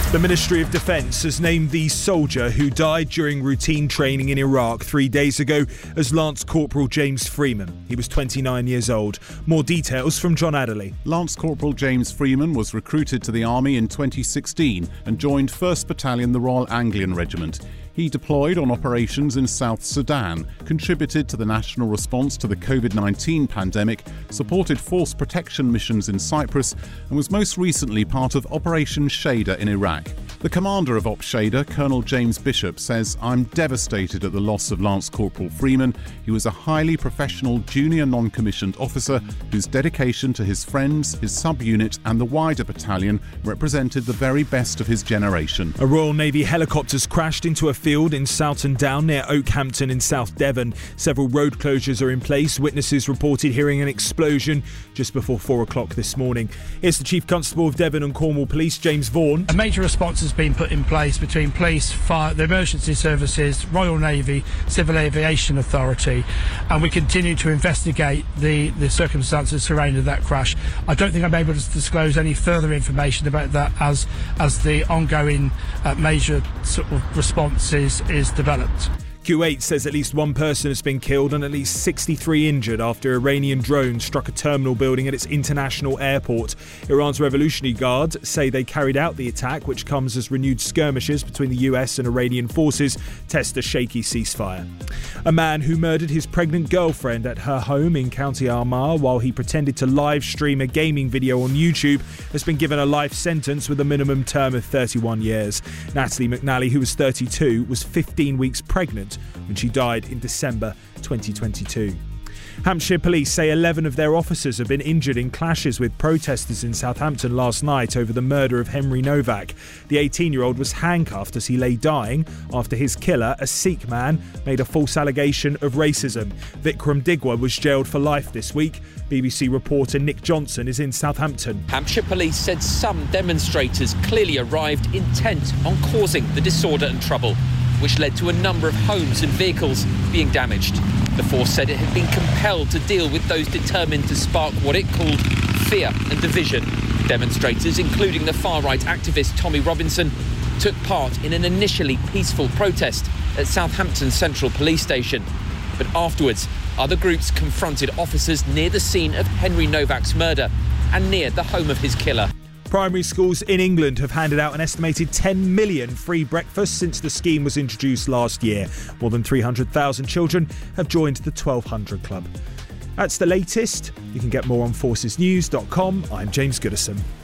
The Ministry of Defence has named the soldier who died during routine training in Iraq 3 days ago as Lance Corporal James Freeman. He was 29 years old. More details from John Adderley. Lance Corporal James Freeman was recruited to the Army in 2016 and joined 1st Battalion, the Royal Anglian Regiment. He deployed on operations in South Sudan, contributed to the national response to the COVID-19 pandemic, supported force protection missions in Cyprus, and was most recently part of Operation Shader in Iraq. The commander of Op Shader, Colonel James Bishop, says, "I'm devastated at the loss of Lance Corporal Freeman. He was a highly professional junior non-commissioned officer whose dedication to his friends, his sub-unit and the wider battalion represented the very best of his generation." A Royal Navy helicopter's crashed into a field in Soughton Down near Oakhampton in South Devon. Several road closures are in place. Witnesses reported hearing an explosion just before 4 o'clock this morning. Here's the Chief Constable of Devon and Cornwall Police, James Vaughan. A major response has been put in place between police, fire, the emergency services, Royal Navy, Civil Aviation Authority, and we continue to investigate the circumstances surrounding that crash. I don't think I'm able to disclose any further information about that as the ongoing major sort of response is developed. Kuwait says at least one person has been killed and at least 63 injured after Iranian drones struck a terminal building at its international airport. Iran's Revolutionary Guard say they carried out the attack, which comes as renewed skirmishes between the US and Iranian forces test a shaky ceasefire. A man who murdered his pregnant girlfriend at her home in County Armagh while he pretended to live stream a gaming video on YouTube has been given a life sentence with a minimum term of 31 years. Natalie McNally, who was 32, was 15 weeks pregnant when she died in December 2022. Hampshire police say 11 of their officers have been injured in clashes with protesters in Southampton last night over the murder of Henry Novak. The 18-year-old was handcuffed as he lay dying after his killer, a Sikh man, made a false allegation of racism. Vikram Digwa was jailed for life this week. BBC reporter Nick Johnson is in Southampton. Hampshire police said some demonstrators clearly arrived intent on causing the disorder and trouble, which led to a number of homes and vehicles being damaged. The force said it had been compelled to deal with those determined to spark what it called fear and division. Demonstrators, including the far-right activist Tommy Robinson, took part in an initially peaceful protest at Southampton Central Police Station. But afterwards, other groups confronted officers near the scene of Henry Novak's murder and near the home of his killer. Primary schools in England have handed out an estimated 10 million free breakfasts since the scheme was introduced last year. More than 300,000 children have joined the 1200 Club. That's the latest. You can get more on forcesnews.com. I'm James Goodison.